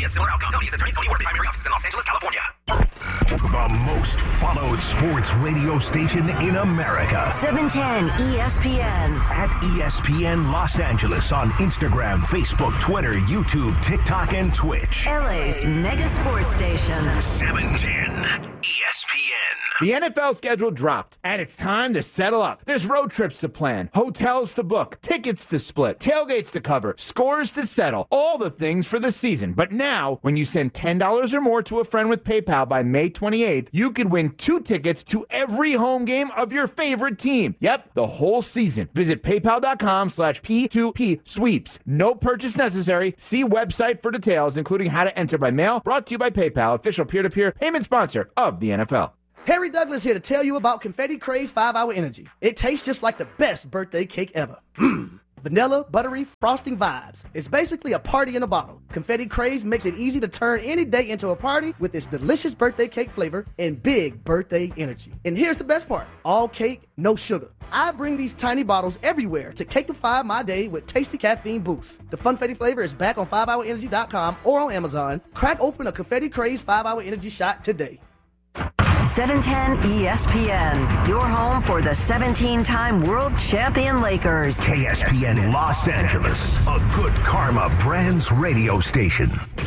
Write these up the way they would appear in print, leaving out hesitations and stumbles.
be a similar outcome. Tell me his attorney Tony Ward, primary office in Los Angeles, California. The most followed sports radio station in America. 710 ESPN. At ESPN Los Angeles on Instagram, Facebook, Twitter, YouTube, TikTok, and Twitch. LA's mega sports station. 710 ESPN. The NFL schedule dropped, and it's time to settle up. There's road trips to plan, hotels to book, tickets to split, tailgates to cover, scores to settle, all the things for the season. But now, when you send $10 or more to a friend with PayPal by May 28th, you could win 2 tickets to every home game of your favorite team. Yep, the whole season. Visit paypal.com/P2P sweeps. No purchase necessary. See website for details, including how to enter by mail. Brought to you by PayPal, official peer-to-peer payment sponsor of the NFL. Harry Douglas here to tell you about Confetti Craze 5-Hour Energy. It tastes just like the best birthday cake ever. Vanilla, buttery, frosting vibes. It's basically a party in a bottle. Confetti Craze makes it easy to turn any day into a party with its delicious birthday cake flavor and big birthday energy. And here's the best part. All cake, no sugar. I bring these tiny bottles everywhere to cakeify my day with tasty caffeine boosts. The Funfetti flavor is back on 5hourenergy.com or on Amazon. Crack open a Confetti Craze 5-Hour Energy shot today. 710 ESPN, your home for the 17-time world champion Lakers. KSPN Los Angeles, a Good Karma Brands radio station.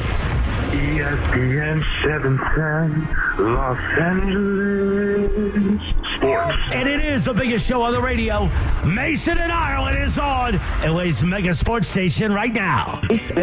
ESPN 710 Los Angeles Sports. And it is the biggest show on the radio. Mason and Ireland is on LA's mega sports station right now.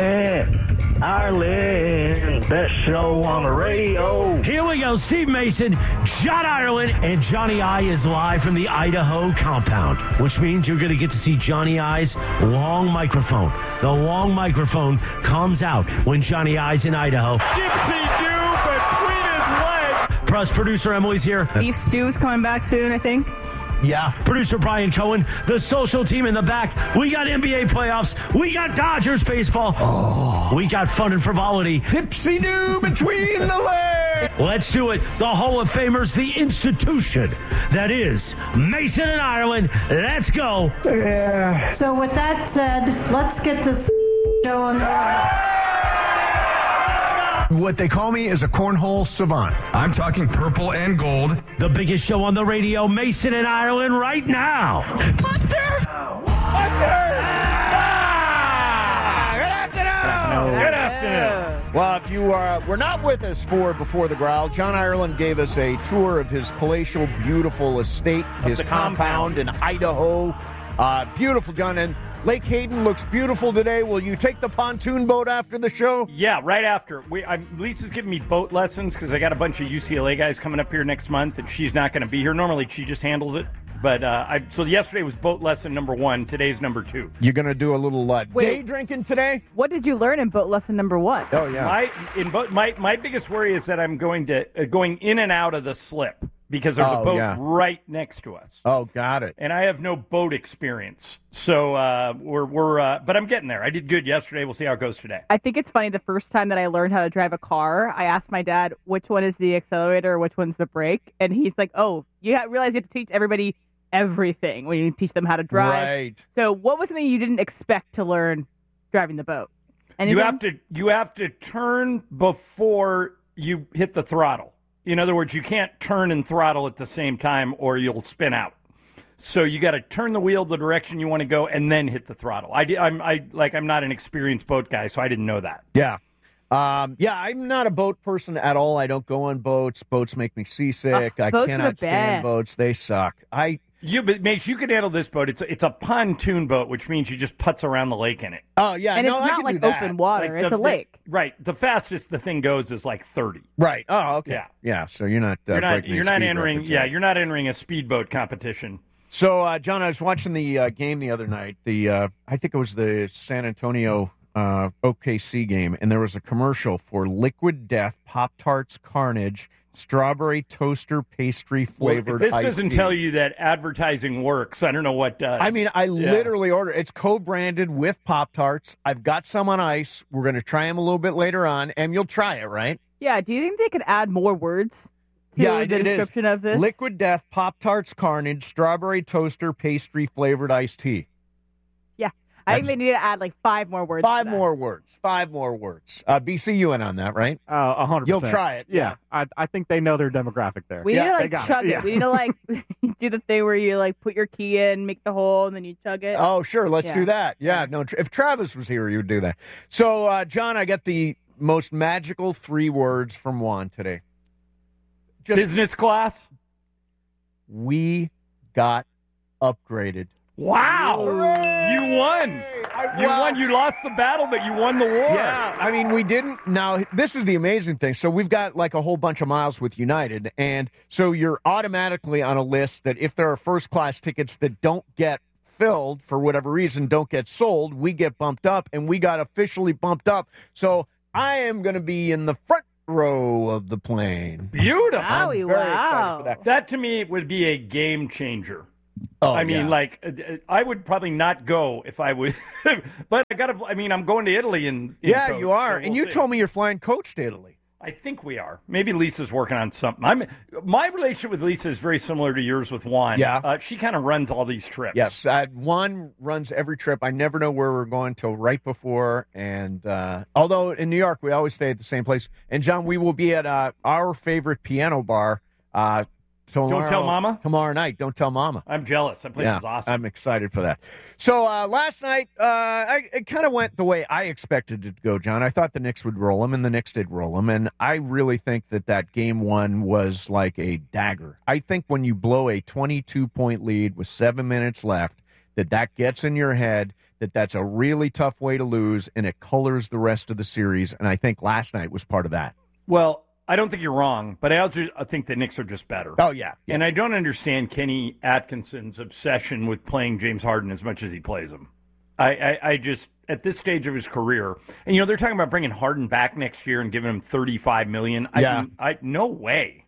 Ireland, best show on the radio. Here we go. Steve Mason, John Ireland, and Johnny I is live from the Idaho compound, which means you're going to get to see Johnny I's long microphone. The long microphone comes out when Johnny I's in Idaho. Gypsy do between his legs. Plus, producer Emily's here. Beef Stew's coming back soon, I think. Yeah, producer Brian Cohen, the social team in the back. We got NBA playoffs. We got Dodgers baseball. Oh, we got fun and frivolity. Dipsy-doo between the legs. Let's do it. The Hall of Famers, the institution that is Mason and Ireland. Let's go. Yeah. So with that said, let's get this show on the road. What they call me is a cornhole savant. I'm talking purple and gold. The biggest show on the radio, Mason and Ireland, right now. Hunter! Good afternoon. Well, if you were not with us for Before the Growl, John Ireland gave us a tour of his palatial, beautiful estate, his compound in Idaho. Beautiful, John. And Lake Hayden looks beautiful today. Will you take the pontoon boat after the show? Yeah, right after. Lisa's giving me boat lessons because I got a bunch of UCLA guys coming up here next month, and she's not going to be here. Normally, she just handles it. But so yesterday was boat lesson number 1. Today's number 2. You're going to do a little day drinking today? What did you learn in boat lesson number 1? Oh, yeah. My biggest worry is that I'm going in and out of the slip. Because there's a boat right next to us. Oh, got it. And I have no boat experience, so but I'm getting there. I did good yesterday. We'll see how it goes today. I think it's funny. The first time that I learned how to drive a car, I asked my dad which one is the accelerator, which one's the brake, and he's like, "Oh, realize you have to teach everybody everything when you teach them how to drive." Right. So, what was something you didn't expect to learn driving the boat? Anything? You have to turn before you hit the throttle. In other words, you can't turn and throttle at the same time or you'll spin out. So you got to turn the wheel the direction you want to go and then hit the throttle. I'm not an experienced boat guy, so I didn't know that. Yeah. I'm not a boat person at all. I don't go on boats. Boats make me seasick. I cannot stand boats. They suck. But Mace, you can handle this boat. It's a pontoon boat, which means you just putz around the lake in it. Oh, yeah. And it's not like open water. It's a lake. Right. The fastest the thing goes is like 30. Right. Oh, okay. Yeah. So you're not entering. Yeah, you're not entering a speedboat competition. So, John, I was watching the game the other night. I think it was the San Antonio OKC game, and there was a commercial for Liquid Death Pop-Tarts Carnage Strawberry Toaster Pastry Flavored If this iced doesn't tea. tell you that advertising works, I don't know what does. I mean, I literally ordered. It's co-branded with Pop-Tarts. I've got some on ice. We're going to try them a little bit later on, and you'll try it, right? Yeah. Do you think they could add more words to the description of this? Liquid Death Pop-Tarts Carnage Strawberry Toaster Pastry Flavored Iced Tea. Yeah. I think they need to add like 5 more words. Five more words. BC, you in on that, right? 100%. You'll try it. Yeah. I think they know their demographic there. We need to like got chug it. it. We need to like do the thing where you like put your key in, make the hole, and then you chug it. Oh, sure. Let's do that. Yeah. No. If Travis was here, he would do that. So, John, I get the most magical 3 words from Juan today. Business class. We got upgraded. Wow! You won. You won. You lost the battle, but you won the war. Yeah, I mean, we didn't. Now, this is the amazing thing. So we've got like a whole bunch of miles with United, and so you're automatically on a list that if there are first-class tickets that don't get filled for whatever reason, don't get sold, we get bumped up, and we got officially bumped up. So I am going to be in the front row of the plane. Beautiful. Wowie, wow. That to me would be a game changer. Oh, I mean, like, I would probably not go if I would, but I'm going to Italy in yeah, coach, you are. so and you see. told me you're flying coach to Italy. I think we are. Maybe Lisa's working on something. My relationship with Lisa is very similar to yours with Juan. Yeah. She kind of runs all these trips. Yes. Juan runs every trip. I never know where we're going till right before. And although in New York, we always stay at the same place. And, John, we will be at our favorite piano bar Don't Tell Mama? Tomorrow night. Don't Tell Mama. I'm jealous. That place is awesome. I'm excited for that. So last night, it kind of went the way I expected it to go, John. I thought the Knicks would roll them, and the Knicks did roll them. And I really think that game 1 was like a dagger. I think when you blow a 22-point lead with 7 minutes left, that gets in your head, that's a really tough way to lose, and it colors the rest of the series. And I think last night was part of that. Well, I don't think you're wrong, but I also think the Knicks are just better. Oh, yeah. And I don't understand Kenny Atkinson's obsession with playing James Harden as much as he plays him. I just, at this stage of his career, and, they're talking about bringing Harden back next year and giving him $35 million. No way.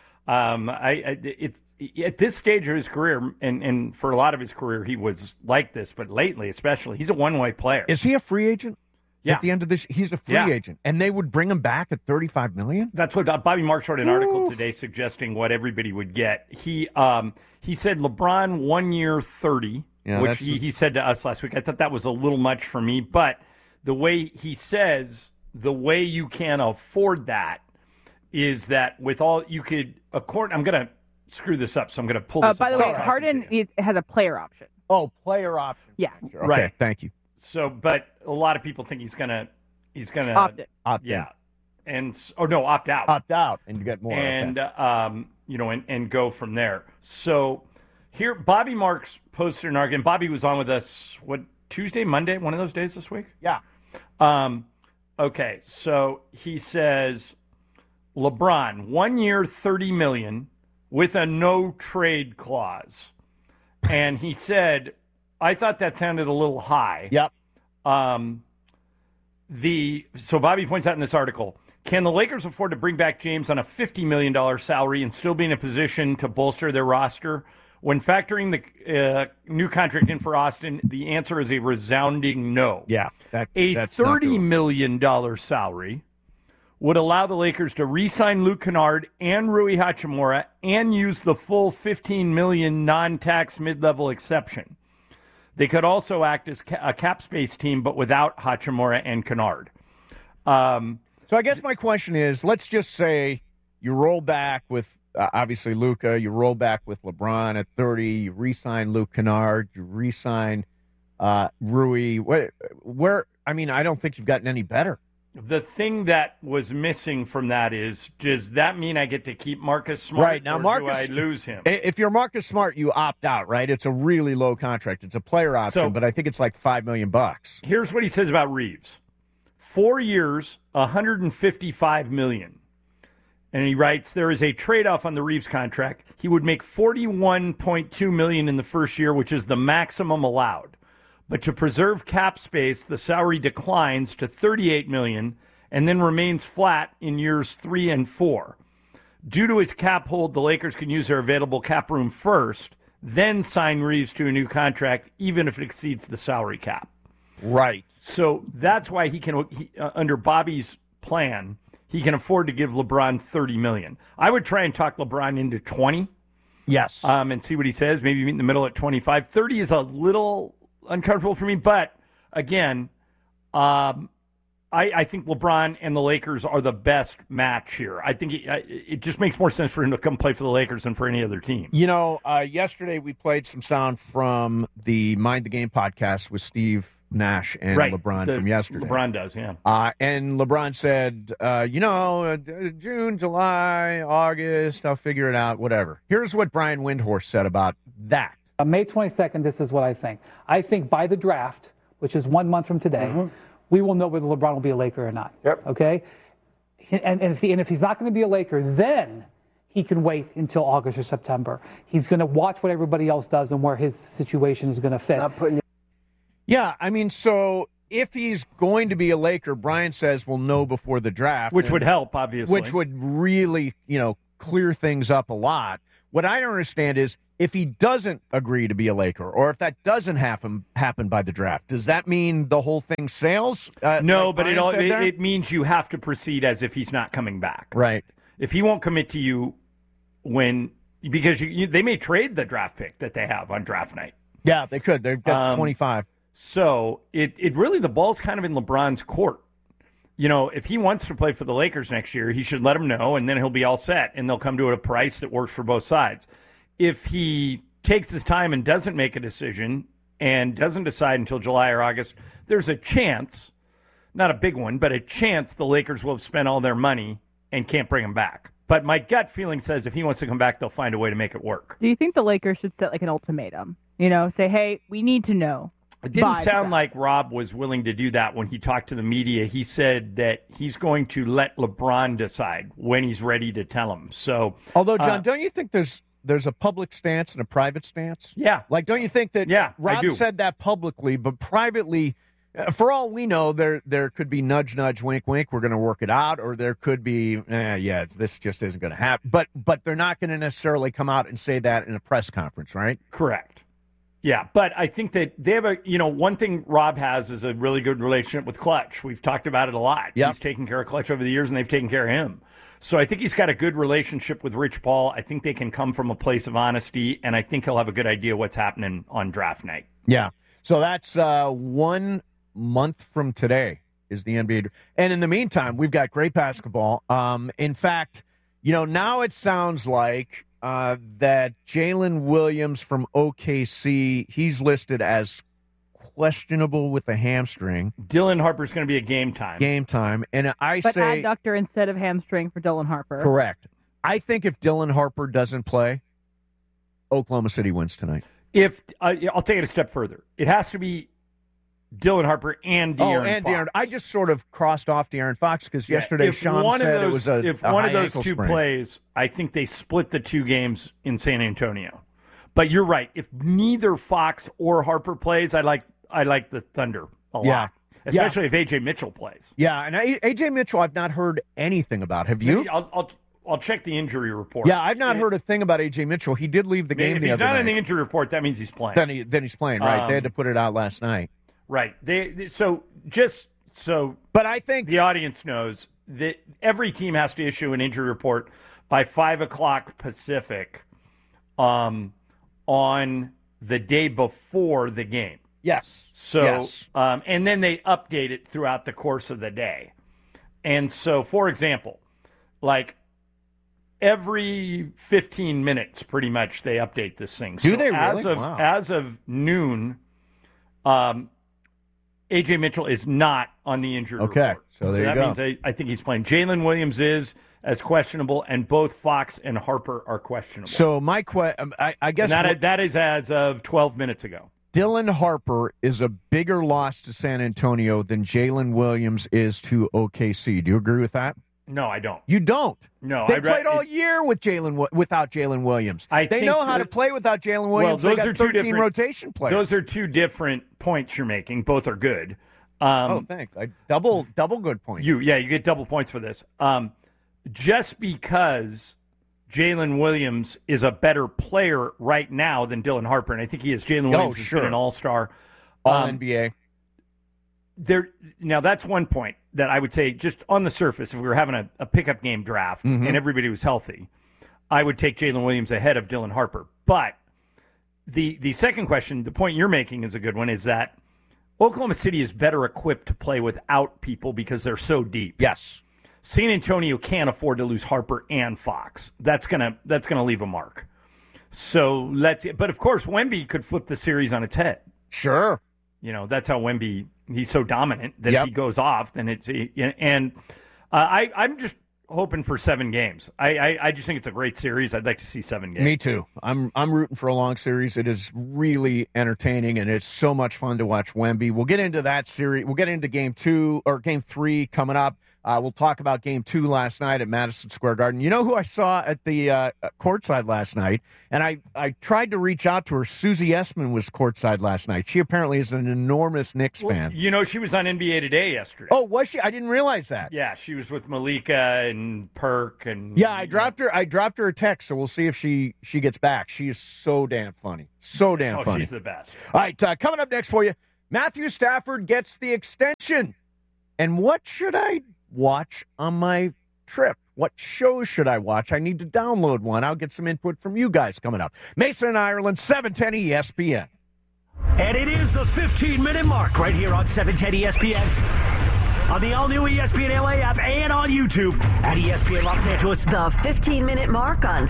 At this stage of his career, and for a lot of his career, he was like this, but lately especially, he's a one-way player. Is he a free agent? Yeah. At the end of this, he's a free agent, and they would bring him back at $35 million. That's what Bobby Marks wrote an article today suggesting what everybody would get. He said LeBron 1 year 30, which he said to us last week. I thought that was a little much for me, but the way he says the way you can afford that is that with all you could. I'm going to screw this up, so I'm going to pull this. By the way, Harden has a player option. Oh, player option. Yeah. Okay, right. Thank you. So, but a lot of people think he's gonna opt in. Opt out. Opt out, and you get more. And and go from there. So here, Bobby Marks posted an argument. Bobby was on with us Tuesday, Monday, one of those days this week. Yeah. Okay, so he says LeBron 1 year $30 million with a no trade clause, and he said, I thought that sounded a little high. Yep. So Bobby points out in this article, can the Lakers afford to bring back James on a $50 million salary and still be in a position to bolster their roster? When factoring the new contract in for Austin, the answer is a resounding no. Yeah. That's $30 million salary would allow the Lakers to re-sign Luke Kennard and Rui Hachimura and use the full $15 million non-tax mid-level exception. They could also act as a cap space team, but without Hachimura and Kennard. So I guess my question is, let's just say you roll back with, obviously, Luka. You roll back with LeBron at 30. You re-sign Luke Kennard. You re-sign Rui. I don't think you've gotten any better. The thing that was missing from that is, does that mean I get to keep Marcus Smart, right, now, or do I lose him? If you're Marcus Smart, you opt out, right? It's a really low contract. It's a player option, but I think it's like $5 million. Here's what he says about Reeves. 4 years, $155 million. And he writes, there is a trade-off on the Reeves contract. He would make $41.2 million in the first year, which is the maximum allowed. But to preserve cap space, the salary declines to $38 million and then remains flat in years 3 and 4. Due to his cap hold, the Lakers can use their available cap room first, then sign Reeves to a new contract, even if it exceeds the salary cap. Right. So that's why he can, under Bobby's plan, he can afford to give LeBron $30 million. I would try and talk LeBron into 20. Yes. And see what he says. Maybe meet in the middle at 25. 30 is a little uncomfortable for me, but again, I think LeBron and the Lakers are the best match here. I think it just makes more sense for him to come play for the Lakers than for any other team. Yesterday we played some sound from the Mind the Game podcast with Steve Nash and LeBron from yesterday. LeBron does, yeah. And LeBron said, June, July, August, I'll figure it out, whatever. Here's what Brian Windhorst said about that. May 22nd, this is what I think. I think by the draft, which is 1 month from today, we will know whether LeBron will be a Laker or not. Yep. Okay? And if he's not going to be a Laker, then he can wait until August or September. He's going to watch what everybody else does and where his situation is going to fit. Yeah, I mean, so if he's going to be a Laker, Brian says we'll know before the draft. Which would help, obviously. Which would really, clear things up a lot. What I don't understand is if he doesn't agree to be a Laker, or if that doesn't happen by the draft, does that mean the whole thing sails? No, like but Brian it means you have to proceed as if he's not coming back. Right. If he won't commit to you because they may trade the draft pick that they have on draft night. Yeah, they could. They've got 25. So it really, the ball's kind of in LeBron's court. If he wants to play for the Lakers next year, he should let them know, and then he'll be all set, and they'll come to a price that works for both sides. If he takes his time and doesn't make a decision and doesn't decide until July or August, there's a chance, not a big one, but a chance the Lakers will have spent all their money and can't bring him back. But my gut feeling says if he wants to come back, they'll find a way to make it work. Do you think the Lakers should set like an ultimatum? Say, hey, we need to know. It didn't sound like Rob was willing to do that when he talked to the media. He said that he's going to let LeBron decide when he's ready to tell him. So, although, John, don't you think there's a public stance and a private stance? Yeah. Like, don't you think that Rob said that publicly, but privately, for all we know, there could be nudge, nudge, wink, wink, we're going to work it out, or there could be, this just isn't going to happen. But they're not going to necessarily come out and say that in a press conference, right? Correct. Yeah, but I think that they have one thing Rob has is a really good relationship with Clutch. We've talked about it a lot. Yep. He's taken care of Clutch over the years, and they've taken care of him. So I think he's got a good relationship with Rich Paul. I think they can come from a place of honesty, and I think he'll have a good idea what's happening on draft night. Yeah. So that's 1 month from today is the NBA. And in the meantime, we've got great basketball. In fact, now it sounds like that Jalen Williams from OKC, he's listed as questionable with a hamstring. Dylan Harper's going to be a game time. And but adductor instead of hamstring for Dylan Harper. Correct. I think if Dylan Harper doesn't play, Oklahoma City wins tonight. I'll take it a step further. It has to be Dylan Harper and De'Aaron Fox. I just sort of crossed off De'Aaron Fox because yesterday Sean said it was a If one of those two sprain. plays, I think they split the two games in San Antonio. But you're right. If neither Fox or Harper plays, I like the Thunder a lot. Especially if A.J. Mitchell plays. Yeah, and A.J. Mitchell I've not heard anything about. Have you? I'll check the injury report. Yeah, I've not heard a thing about A.J. Mitchell. He did leave the game the other night. If he's not in the injury report, that means he's playing. Then he's playing, right? They had to put it out last night. Right. But I think the audience knows that every team has to issue an injury report by 5:00 Pacific on the day before the game. Yes. So, and then they update it throughout the course of the day. And so, for example, like every 15 minutes, pretty much, they update this thing. Do they really? As of noon, A.J. Mitchell is not on the injured report. So there you go. That means I think he's playing. Jalen Williams is as questionable, and both Fox and Harper are questionable. So my I guess that is as of 12 minutes ago. Dylan Harper is a bigger loss to San Antonio than Jalen Williams is to OKC. Do you agree with that? No, I don't. You don't? No. They played all year without Jalen Williams. They know how to play without Jalen Williams. Well, they got 13 rotation players. Those are two different points you're making. Both are good. Thanks. Double good points. You get double points for this. Just because Jalen Williams is a better player right now than Dylan Harper, and I think he is. Jalen Williams has been an all-star. All-NBA. Now, that's one point that I would say just on the surface, if we were having a pickup game draft and everybody was healthy, I would take Jalen Williams ahead of Dylan Harper. But the second question, the point you're making is a good one, is that Oklahoma City is better equipped to play without people because they're so deep. Yes. San Antonio can't afford to lose Harper and Fox. That's gonna leave a mark. So but of course Wemby could flip the series on its head. Sure. That's how Wemby, he's so dominant that if he goes off, then I'm just hoping for 7 games. I just think it's a great series. I'd like to see 7 games. Me too. I'm rooting for a long series. It is really entertaining, and it's so much fun to watch Wemby. We'll get into that series. We'll get into Game 3 coming up. We'll talk about Game 2 last night at Madison Square Garden. You know who I saw at the courtside last night? And I tried to reach out to her. Susie Essman was courtside last night. She apparently is an enormous Knicks fan. She was on NBA Today yesterday. Oh, was she? I didn't realize that. Yeah, she was with Malika and Perk and. Yeah, I dropped her a text, so we'll see if she gets back. She is so damn funny. So damn funny. She's the best. All right, coming up next for you, Matthew Stafford gets the extension. And what should I watch on my trip? What shows should I watch? I need to download one. I'll get some input from you guys coming up. Mason and Ireland, 710 ESPN. And it is the 15-minute mark right here on 710 ESPN. On the all-new ESPN LA app and on YouTube at ESPN Los Angeles. The 15-minute mark on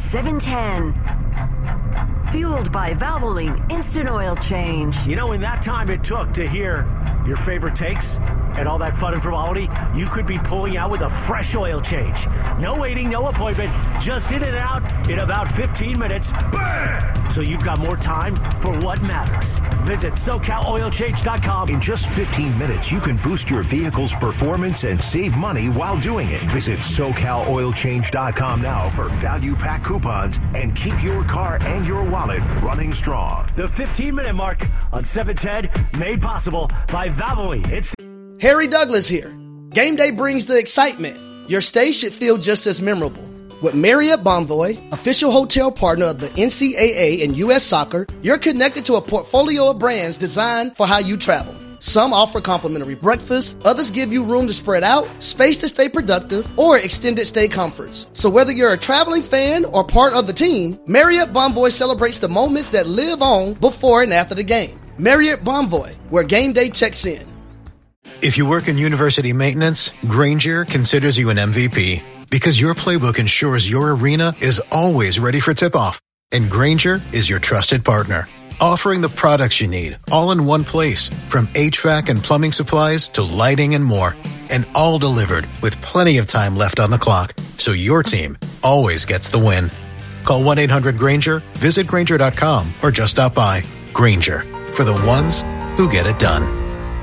710. Fueled by Valvoline Instant Oil Change. In that time it took to hear your favorite takes and all that fun and frivolity, you could be pulling out with a fresh oil change. No waiting, no appointment, just in and out in about 15 minutes. Bam! So you've got more time for what matters. Visit SoCalOilChange.com. In just 15 minutes, you can boost your vehicle's performance and save money while doing it. Visit SoCalOilChange.com now for value pack coupons and keep your car and your wallet running strong. The 15-minute mark on 710, made possible by Valvoline. Harry Douglas here. Game day brings the excitement. Your stay should feel just as memorable. With Marriott Bonvoy, official hotel partner of the NCAA and U.S. Soccer, you're connected to a portfolio of brands designed for how you travel. Some offer complimentary breakfast, others give you room to spread out, space to stay productive, or extended stay comforts. So whether you're a traveling fan or part of the team, Marriott Bonvoy celebrates the moments that live on before and after the game. Marriott Bonvoy, where game day checks in. If you work in university maintenance, Grainger considers you an MVP because your playbook ensures your arena is always ready for tip-off. And Grainger is your trusted partner, offering the products you need all in one place, from HVAC and plumbing supplies to lighting and more, and all delivered with plenty of time left on the clock, so your team always gets the win. Call 1-800-GRAINGER, visit Grainger.com, or just stop by. Grainger, for the ones who get it done.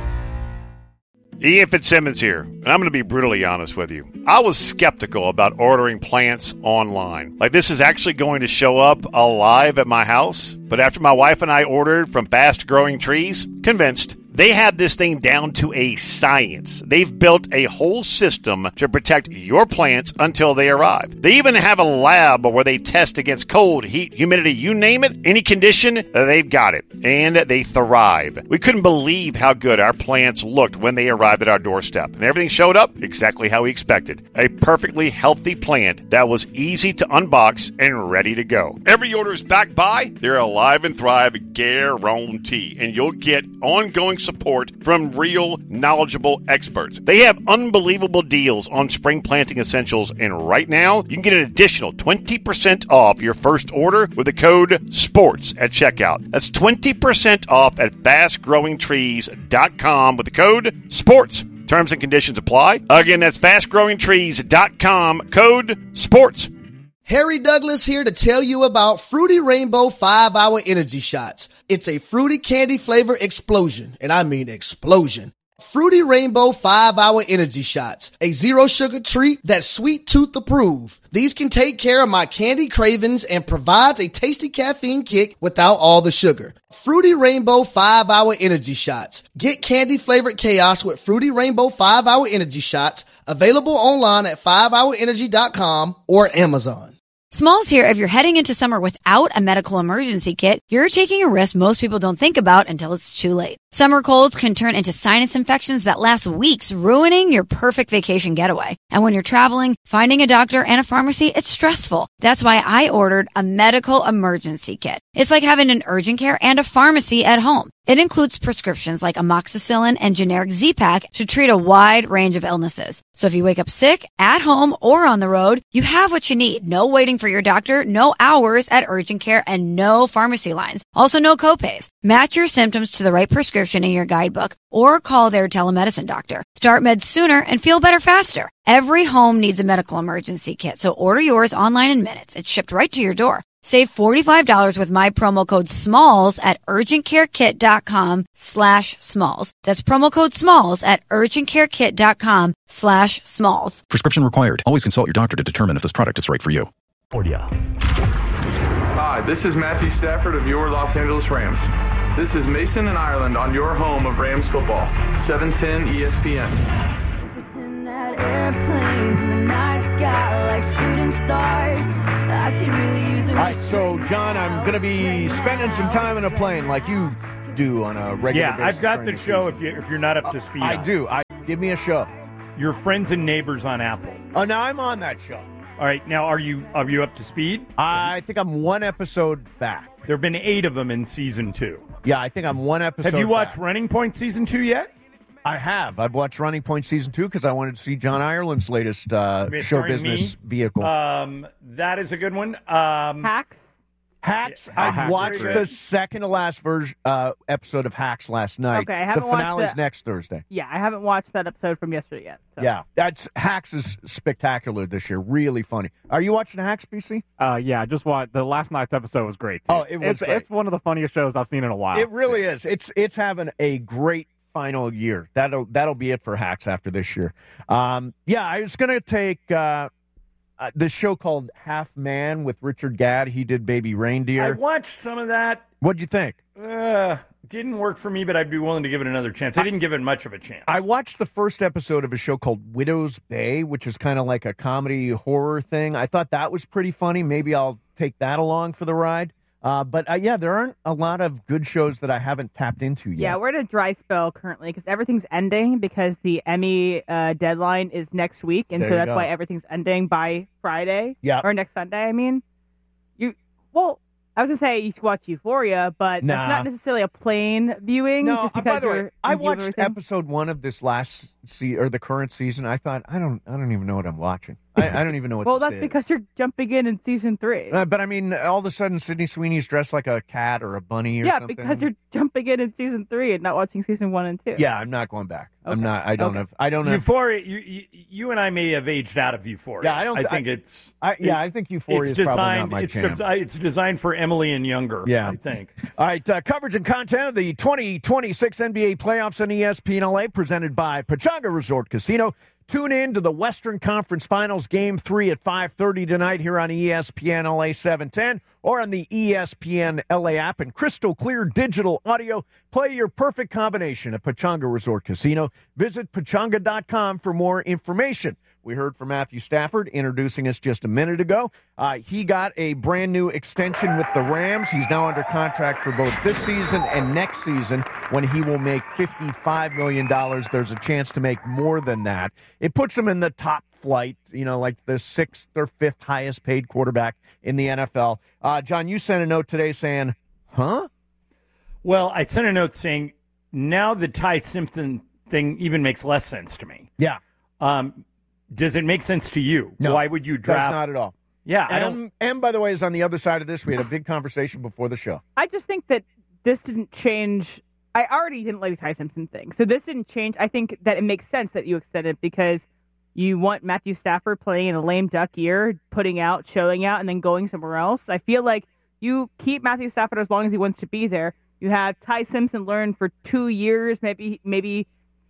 Ian Fitzsimmons here, and I'm going to be brutally honest with you. I was skeptical about ordering plants online. Like, this is actually going to show up alive at my house. But after my wife and I ordered from Fast Growing Trees, convinced. They have this thing down to a science. They've built a whole system to protect your plants until they arrive. They even have a lab where they test against cold, heat, humidity, you name it, any condition, they've got it. And they thrive. We couldn't believe how good our plants looked when they arrived at our doorstep. And everything showed up exactly how we expected. A perfectly healthy plant that was easy to unbox and ready to go. Every order is backed by their Alive and Thrive guarantee. And you'll get ongoing support from real, knowledgeable experts. They have unbelievable deals on spring planting essentials, and right now, you can get an additional 20% off your first order with the code SPORTS at checkout. That's 20% off at fastgrowingtrees.com with the code SPORTS. Terms and conditions apply. Again, that's fastgrowingtrees.com, code SPORTS. Harry Douglas here to tell you about Fruity Rainbow 5-Hour Energy Shots. It's a fruity candy flavor explosion, and I mean explosion. Fruity Rainbow 5-Hour Energy Shots, a zero-sugar treat that's sweet tooth approved. These can take care of my candy cravings and provides a tasty caffeine kick without all the sugar. Fruity Rainbow 5-Hour Energy Shots. Get candy-flavored chaos with Fruity Rainbow 5-Hour Energy Shots, available online at 5hourenergy.com or Amazon. Smalls here. If you're heading into summer without a medical emergency kit, you're taking a risk most people don't think about until it's too late. Summer colds can turn into sinus infections that last weeks, ruining your perfect vacation getaway. And when you're traveling, finding a doctor and a pharmacy, it's stressful. That's why I ordered a medical emergency kit. It's like having an urgent care and a pharmacy at home. It includes prescriptions like amoxicillin and generic Z-Pak to treat a wide range of illnesses. So if you wake up sick, at home, or on the road, you have what you need. No waiting for your doctor, no hours at urgent care, and no pharmacy lines. Also, no copays. Match your symptoms to the right prescription in your guidebook or call their telemedicine doctor. Start meds sooner and feel better faster. Every home needs a medical emergency kit, so order yours online in minutes. It's shipped right to your door. Save $45 with my promo code SMALLS at urgentcarekit.com/smalls. That's promo code SMALLS at urgentcarekit.com/smalls. Prescription required. Always consult your doctor to determine if this product is right for you. Hi, this is Matthew Stafford of your Los Angeles Rams. This is Mason and Ireland on your home of Rams football, 710 ESPN. Airplanes in the night sky like shooting stars. I could really use a All right, so, John, I'm going to be spending some time in a plane like you do on a regular basis. Yeah, I've got the show if you're not up to speed. I do. Give me a show. Your Friends and Neighbors on Apple. Oh, now I'm on that show. All right, now are you up to speed? I think I'm one episode back. There have been 8 of them in season 2. Yeah, I think I'm one episode Have you watched back. Running Point season 2 yet? I have. I've watched Running Point season 2 because I wanted to see John Ireland's latest show business vehicle. That is a good one. Hacks? Hacks. Yeah, I watched the second to last episode of Hacks last night. Okay, I haven't the watched finale's next Thursday. Yeah, I haven't watched that episode from yesterday yet. So. Yeah, Hacks is spectacular this year. Really funny. Are you watching Hacks, BC? Yeah, I just watched the last night's episode was great. Too. Oh, it was great. It's one of the funniest shows I've seen in a while. It really is. It's having a great final year. That'll be it for Hacks after this year. I was going to take this show called Half Man with Richard Gadd. He did Baby Reindeer. I watched some of that. What'd you think? Didn't work for me, but I'd be willing to give it another chance. I didn't give it much of a chance. I watched the first episode of a show called Widow's Bay, which is kind of like a comedy horror thing. I thought that was pretty funny. Maybe I'll take that along for the ride. But there aren't a lot of good shows that I haven't tapped into yet. Yeah, we're in a dry spell currently because everything's ending because the Emmy deadline is next week, and so that's why everything's ending by Friday. Yeah, or next Sunday. I mean, I was gonna say you should watch Euphoria, but that's not necessarily a plain viewing. No, just because by the way, I watched episode 1 of this the current season. I thought I don't even know what I'm watching. I don't even know what. Well, this that's is. because you're jumping in season 3. But I mean, all of a sudden, Sydney Sweeney's dressed like a cat or a bunny or something. Yeah, because you're jumping in season 3 and not watching season 1 and 2. Yeah, I'm not going back. Okay. I'm not. I don't have. Euphoria. You and I may have aged out of Euphoria. Yeah, I think Euphoria is probably not my jam. It's designed for Emily and younger. Yeah, I think. All right, coverage and content of the 2026 NBA playoffs on ESPN LA, presented by Pechanga Resort Casino. Tune in to the Western Conference Finals Game 3 at 5:30 tonight here on ESPN LA 710 or on the ESPN LA app and crystal clear digital audio. Play your perfect combination at Pechanga Resort Casino. Visit Pechanga.com for more information. We heard from Matthew Stafford introducing us just a minute ago. He got a brand new extension with the Rams. He's now under contract for both this season and next season when he will make $55 million. There's a chance to make more than that. It puts him in the top flight, like the 6th or 5th highest paid quarterback in the NFL. John, you sent a note today saying, huh? Well, I sent a note saying now the Ty Simpson thing even makes less sense to me. Yeah. Does it make sense to you? No, why would you draft? That's not at all. Yeah, I don't. M, by the way, is on the other side of this. We had a big conversation before the show. I just think that this didn't change. I already didn't like the Ty Simpson thing, so this didn't change. I think that it makes sense that you extended it because you want Matthew Stafford playing in a lame duck year, putting out, showing out, and then going somewhere else. I feel like you keep Matthew Stafford as long as he wants to be there. You have Ty Simpson learn for 2 years, maybe.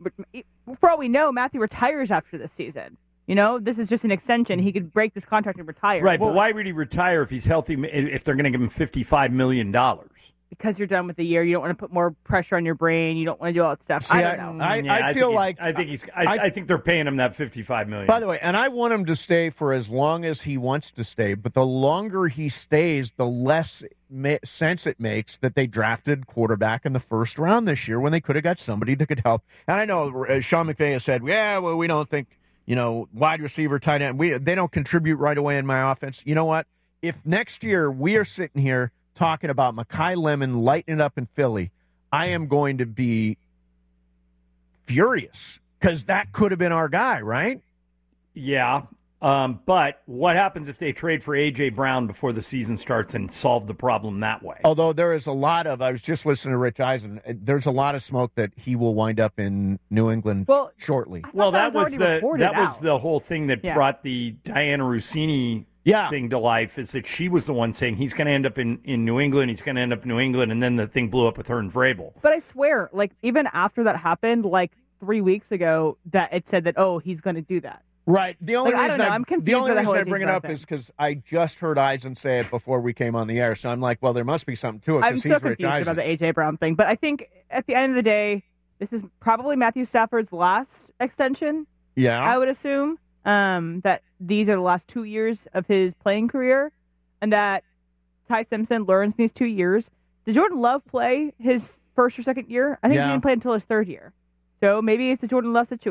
For all we know, Matthew retires after this season. This is just an extension. He could break this contract and retire. Right, but why would he retire if he's healthy, if they're going to give him $55 million? because you're done with the year, you don't want to put more pressure on your brain. You don't want to do all that stuff. See, I don't know. I feel like I think they're paying him that $55 million. By the way, and I want him to stay for as long as he wants to stay. But the longer he stays, the less sense it makes that they drafted quarterback in the first round this year when they could have got somebody that could help. And I know Sean McVay has said, "Yeah, well, we don't think wide receiver, tight end. They don't contribute right away in my offense." You know what? If next year we are sitting here talking about Mekhi Lemon lighting it up in Philly, I am going to be furious because that could have been our guy, right? Yeah. But what happens if they trade for A.J. Brown before the season starts and solve the problem that way? Although there is a lot of, I was just listening to Rich Eisen, there's a lot of smoke that he will wind up in New England shortly. Well, that was the whole thing that brought the Diana Rossini thing to life, is that she was the one saying he's going to end up in New England, and then the thing blew up with her and Vrabel. But I swear, even after that happened, 3 weeks ago, that it said that, he's going to do that. Right. The only reason I'm confused the only by the reason whole I bring it up is because I just heard Eisen say it before we came on the air, so I'm like, well, there must be something to it. I'm so confused about the A.J. Brown thing. But I think at the end of the day, this is probably Matthew Stafford's last extension. Yeah. I would assume that these are the last 2 years of his playing career, and that Ty Simpson learns these 2 years. Did Jordan Love play his first or second year? I think he didn't play until his third year. So maybe it's a Jordan Love situation.